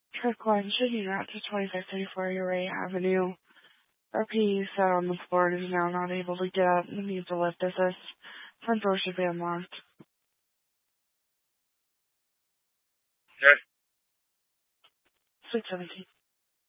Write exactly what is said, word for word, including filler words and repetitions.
Truck one shaking out to twenty-five thirty-four Uray Avenue. R P sat on the floor and is now not able to get up and needs a lift assist. Front door should be unlocked. Okay. six seventeen.